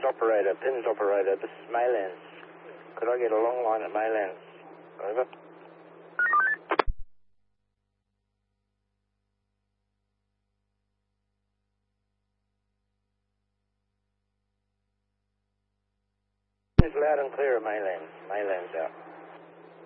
Pins operator, this is Maylands. Could I get a long line at Maylands? Over. It's loud and clear at Maylands. Maylands out.